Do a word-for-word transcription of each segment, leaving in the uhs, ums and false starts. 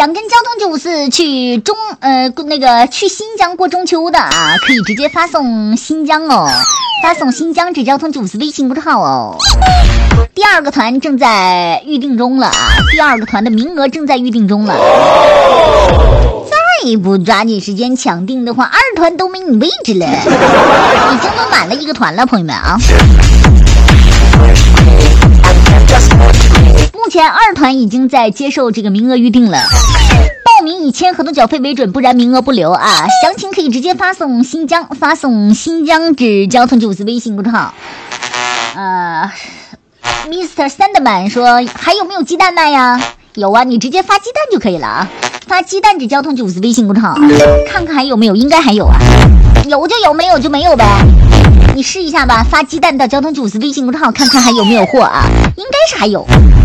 想跟交通九五四去中呃那个去新疆过中秋的啊，可以直接发送新疆哦，发送新疆至交通九五四微信公众号哦。第二个团正在预定中了啊，第二个团的名额正在预定中了。再不抓紧时间抢订的话，二团都没你位置了，已经都满了一个团了，朋友们啊。目前二团已经在接受这个名额预定了，报名以签合同缴费为准，不然名额不留啊。详情可以直接发送新疆，发送新疆至交通九五四微信公众号。呃 ，Mister Sandman 说还有没有鸡蛋卖呀？有啊，你直接发鸡蛋就可以了啊，发鸡蛋至交通九五四微信公众号，看看还有没有，应该还有啊，有就有，没有就没有呗。你试一下吧，发鸡蛋到交通九五四微信公众号，看看还有没有货啊，应该是还有。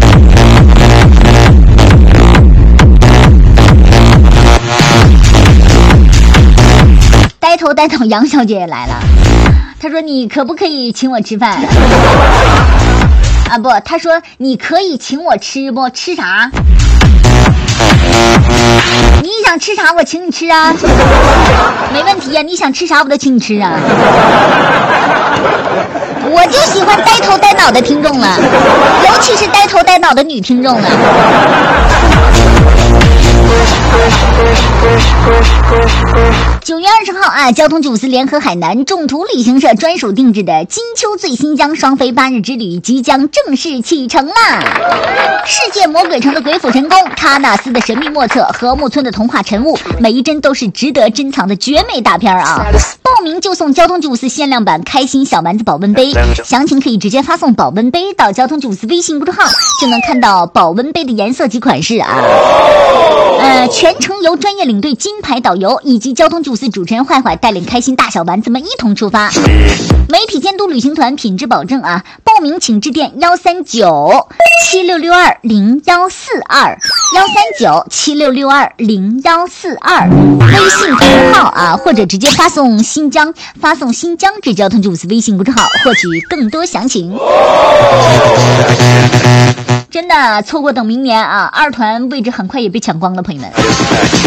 呆头呆脑杨小姐也来了，她说你可不可以请我吃饭啊？不，她说你可以请我吃不？吃啥？你想吃啥我请你吃啊，没问题呀、啊，你想吃啥我都请你吃啊。我就喜欢呆头呆脑的听众了，尤其是呆头呆脑的女听众了。九月二十号啊，交通九五四联合海南众途旅行社专属定制的金秋最新疆双飞八日之旅即将正式启程啦！世界魔鬼城的鬼斧神工，喀纳斯的神秘莫测，和睦村的童话晨雾，每一帧都是值得珍藏的绝美大片啊！报名就送交通九五四限量版开心小丸子保温杯，详情可以直接发送保温杯到交通九五四微信公众号，就能看到保温杯的颜色及款式啊。呃，全程由专业领队金牌导游以及交通九五四主持人坏坏带领开心大小丸子们一同出发，媒体监督旅行团品质保证啊！报名请致电幺三九七六六二零幺四二幺三九七六六二零幺四二微信头号啊，或者直接发送新疆，发送新疆至交通九五四微信公众号获取更多详情。真的错过等明年啊，二团位置很快也被抢光了，朋友们。